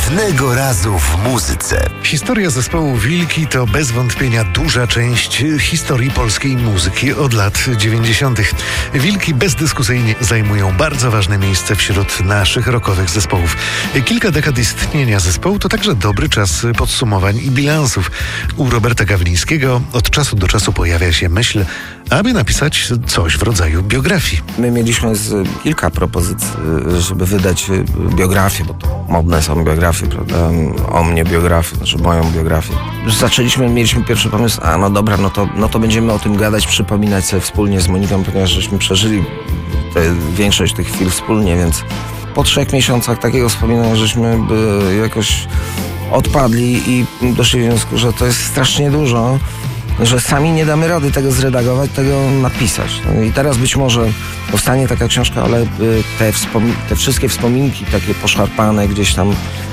Jednego razu w muzyce. Historia zespołu Wilki to bez wątpienia duża część historii polskiej muzyki od lat 90. Wilki bezdyskusyjnie zajmują bardzo ważne miejsce wśród naszych rockowych zespołów. Kilka dekad istnienia zespołu to także dobry czas podsumowań i bilansów. U Roberta Gawlińskiego od czasu do czasu pojawia się myśl, aby napisać coś w rodzaju biografii. My mieliśmy kilka propozycji, żeby wydać biografię, bo to modne są biografie, prawda? O mnie biografię, znaczy moją biografię. Mieliśmy pierwszy pomysł, no dobra, no to będziemy o tym gadać, przypominać sobie wspólnie z Moniką, ponieważ żeśmy przeżyli większość tych chwil wspólnie, więc po 3 miesiącach takiego wspominania żeśmy jakoś odpadli i doszli do wniosku, że to jest strasznie dużo, że sami nie damy rady tego zredagować, tego napisać. No i teraz być może powstanie taka książka, ale te wszystkie wspominki takie poszarpane gdzieś tam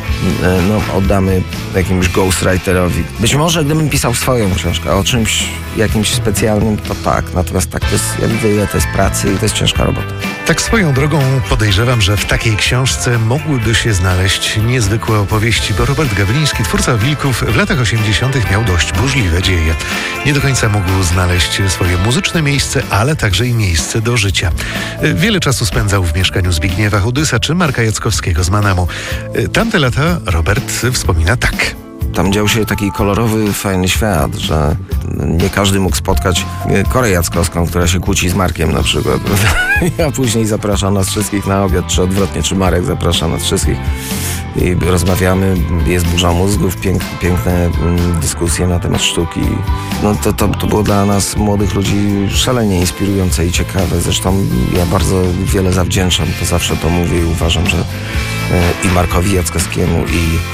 oddamy jakiemuś ghostwriterowi. Być może gdybym pisał swoją książkę o czymś jakimś specjalnym, to tak. Natomiast tak, ja widzę, ile to jest pracy i to jest ciężka robota. Tak swoją drogą podejrzewam, że w takiej książce mogłyby się znaleźć niezwykłe opowieści, bo Robert Gawliński, twórca Wilków, w latach 80. miał dość burzliwe dzieje. Nie do końca mógł znaleźć swoje muzyczne miejsce, ale także i miejsce do życia. Wiele czasu spędzał w mieszkaniu Zbigniewa Chudysa czy Marka Jackowskiego z Manemu. Tamte lata Robert wspomina tak. Tam dział się taki kolorowy, fajny świat, że nie każdy mógł spotkać Korę Jackowską, która się kłóci z Markiem na przykład. A później zaprasza nas wszystkich na obiad, czy odwrotnie, czy Marek zaprasza nas wszystkich i rozmawiamy, jest burza mózgów, piękne dyskusje na temat sztuki. No to było dla nas, młodych ludzi, szalenie inspirujące i ciekawe. Zresztą ja bardzo wiele zawdzięczam, to zawsze to mówię i uważam, że i Markowi Jackowskiemu,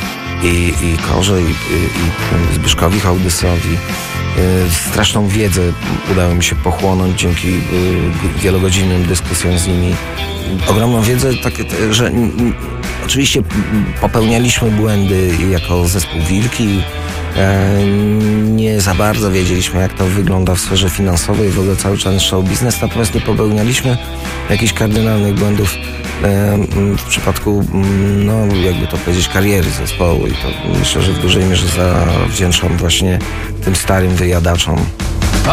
i Korze, i Zbyszkowi Hołdysowi. Straszną wiedzę udało mi się pochłonąć dzięki wielogodzinnym dyskusjom z nimi. Ogromną wiedzę, że oczywiście popełnialiśmy błędy jako zespół Wilki. Nie za bardzo wiedzieliśmy, jak to wygląda w sferze finansowej, w ogóle cały czas show biznes, natomiast nie popełnialiśmy jakichś kardynalnych błędów w przypadku, jakby to powiedzieć, kariery zespołu i to myślę, że w dużej mierze zawdzięczam właśnie tym starym wyjadaczom